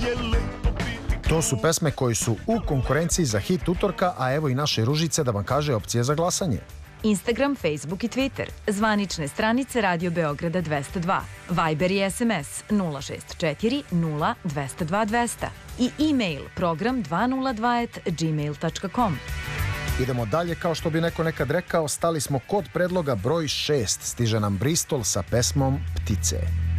To su pesme koji su u konkurenciji za hit utorka, a evo i naše Ružice da vam kaže opcije za glasanje. Instagram, Facebook i Twitter, zvanične stranice Radio Beograda 202, Viber i SMS 064 0 202 200 i e-mail program 202@gmail.com. Idemo dalje, kao što bi neko nekad rekao, stali smo kod predloga broj 6. Stiže nam Bristol sa pesmom Ptice.